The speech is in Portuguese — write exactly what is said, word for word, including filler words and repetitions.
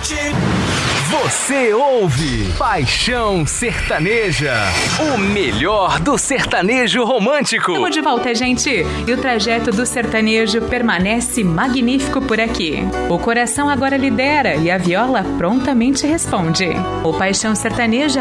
Você ouve Paixão Sertaneja, o melhor do sertanejo romântico. Estamos de volta, gente, e o trajeto do sertanejo permanece magnífico por aqui. O coração agora lidera e a viola prontamente responde. O Paixão Sertaneja